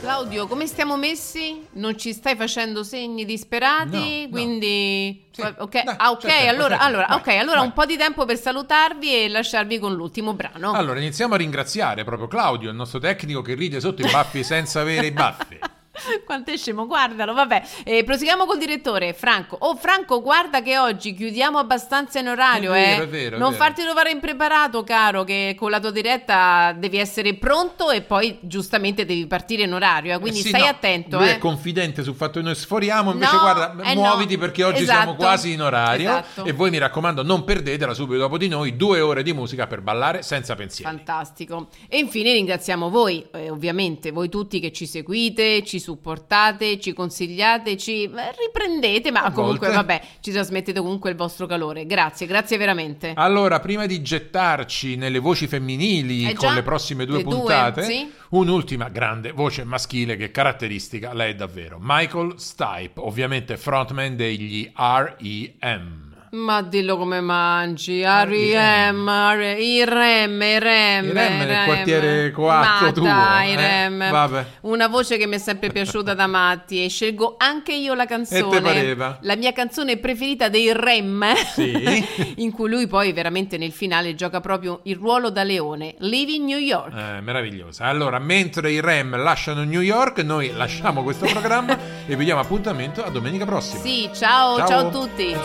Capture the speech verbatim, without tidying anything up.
Claudio, come stiamo messi? Non ci stai facendo segni disperati? No, quindi no. Sì. ok, Dai, ah, ok, c'è tempo, allora, c'è tempo. allora, Vai, okay, allora vai. un po' di tempo per salutarvi e lasciarvi con l'ultimo brano. Allora, iniziamo a ringraziare proprio Claudio, il nostro tecnico che ride sotto i baffi senza avere i baffi. Quanto è scemo, guardalo, vabbè. Eh, proseguiamo col direttore, Franco. Oh, Franco, guarda che oggi chiudiamo abbastanza in orario, È vero, eh. è vero, è non vero. farti trovare impreparato, caro, che con la tua diretta devi essere pronto e poi giustamente devi partire in orario, eh. Quindi Eh sì, stai no, attento, lui eh. è confidente sul fatto che noi sforiamo, invece No, guarda, eh muoviti no. perché oggi Esatto. siamo quasi in orario. Esatto. E voi mi raccomando, non perdetela subito dopo di noi, due ore di musica per ballare senza pensieri. Fantastico. E infine ringraziamo voi, eh, ovviamente, voi tutti che ci seguite, ci supportate, ci consigliate, ci eh, riprendete, ma A comunque volte. vabbè, ci trasmettete comunque il vostro calore. Grazie, grazie veramente. Allora, prima di gettarci nelle voci femminili Eh con già, le prossime due le due, puntate, sì. un'ultima grande voce maschile che è caratteristica, lei è davvero Michael Stipe, ovviamente frontman degli R E M. Ma dillo come mangi, R E M, i rem, i rem, I rem nel quartiere coatto ma tuo, dai, eh? rem. Vabbè. Una voce che mi è sempre piaciuta da matti e scelgo anche io la canzone. E te pareva? La mia canzone preferita dei rem, Sì. in cui lui poi veramente nel finale gioca proprio il ruolo da leone, Living New York. Eh, meravigliosa. Allora, mentre i Rem lasciano New York, noi lasciamo questo programma e vi diamo appuntamento a domenica prossima. Sì, ciao, Ciao. ciao a tutti.